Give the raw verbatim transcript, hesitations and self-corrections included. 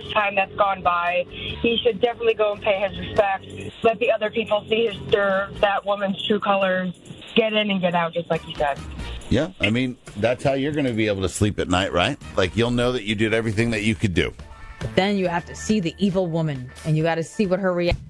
time that's gone by. He should definitely go and pay his respects. Let the other people see his serve, that woman's true colors. Get in and get out, just like you said. Yeah, I mean, that's how you're going to be able to sleep at night, right? Like, you'll know that you did everything that you could do. But then you have to see the evil woman, and you got to see what her reaction